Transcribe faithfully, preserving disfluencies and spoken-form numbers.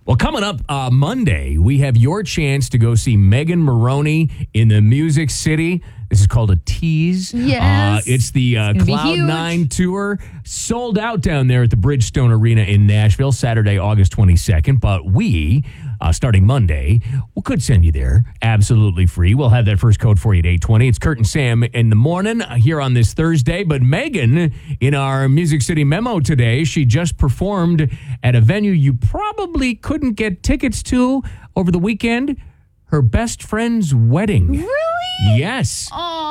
Well, coming up uh, Monday, we have your chance to go see Megan Maroney in the Music City. This is called a tease. Yes. Uh, it's the uh, It's gonna be Cloud huge. Nine Tour. Sold out down there at the Bridgestone Arena in Nashville, Saturday, August twenty-second. But we, uh, starting Monday, we could send you there absolutely free. We'll have that first code for you at eight twenty. It's Kurt and Sam in the morning uh, here on this Thursday. But Megan, in our Music City memo today, she just performed at a venue you probably couldn't get tickets to over the weekend. Her best friend's wedding. Really? Yes. Oh.